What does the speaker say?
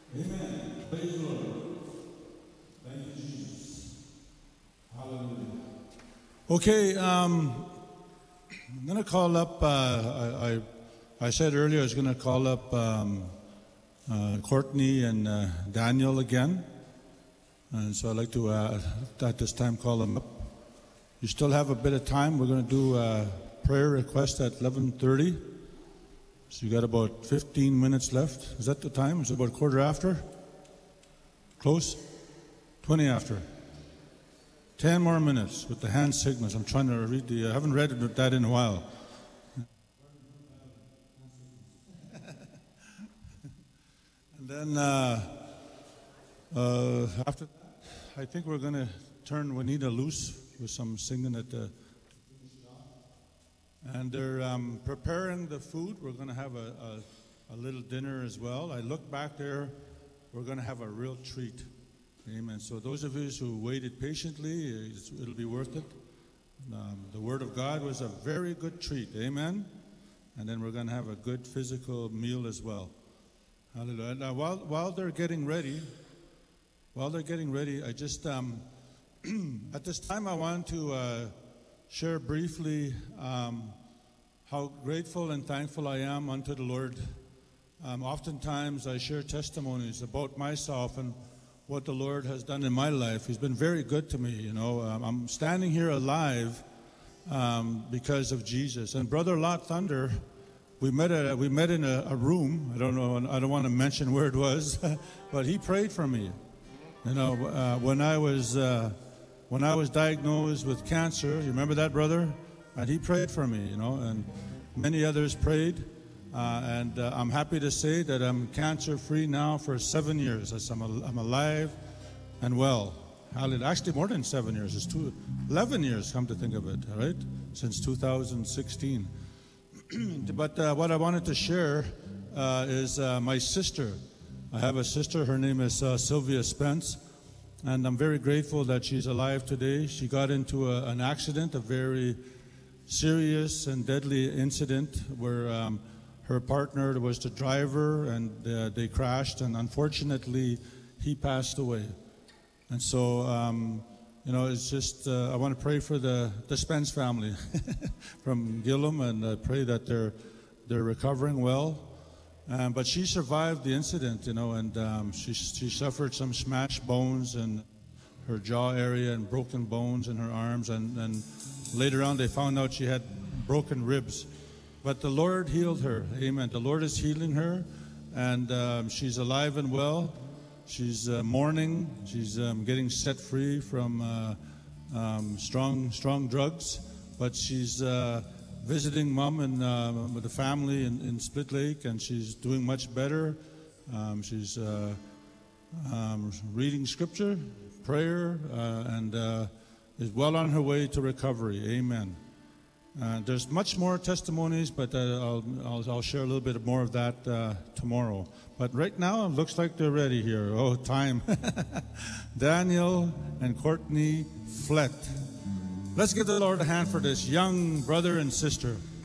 Amen. Praise the Lord. Thank you, Jesus. Hallelujah. Okay, I'm going to call up, I said earlier I was going to call up Courtney and Daniel again. And so I'd like to, at this time, call them up. You still have a bit of time. We're going to do a prayer request at 11:30. So you got about 15 minutes left. Is that the time? Is it about quarter after? Close? 20 after. 10 more minutes with the hand signals. I'm trying to read I haven't read that in a while. And then after that, I think we're going to turn Juanita loose with some singing at the... And they're preparing the food. We're going to have a little dinner as well. I look back there. We're going to have a real treat. Amen. So those of you who waited patiently, it'll be worth it. The Word of God was a very good treat. Amen. And then we're going to have a good physical meal as well. Hallelujah. Now, while they're getting ready, I just at this time I want to share briefly how grateful and thankful I am unto the Lord. Oftentimes I share testimonies about myself and what the Lord has done in my life. He's been very good to me, you know. I'm standing here alive because of Jesus. And Brother Lot Thunder, we met in a room. I don't want to mention where it was, but he prayed for me. You know, when I was diagnosed with cancer, you remember that, brother? And he prayed for me, you know, and many others prayed. And I'm happy to say that I'm cancer-free now for 7 years. I'm alive and well. Hallelujah. Actually, more than 7 years. It's 11 years, come to think of it, all right? Since 2016. But what I wanted to share is my sister. I have a sister. Her name is Sylvia Spence. And I'm very grateful that she's alive today. She got into an accident, a very serious and deadly incident where her partner was the driver, and they crashed, and unfortunately, he passed away. And so, you know, it's just, I want to pray for the Spence family from Gillum, and I pray that they're recovering well. But she survived the incident, you know, and she suffered some smashed bones in her jaw area and broken bones in her arms, and later on they found out she had broken ribs. But the Lord healed her. Amen. The Lord is healing her, and she's alive and well. She's mourning. She's getting set free from strong drugs, but she's visiting mom and with the family in Split Lake, and she's doing much better. She's reading scripture, prayer, and is well on her way to recovery. Amen. There's much more testimonies, but I'll share a little bit more of that tomorrow. But right now, it looks like they're ready here. Oh, time. Daniel and Courtney Flett. Let's give the Lord a hand for this young brother and sister.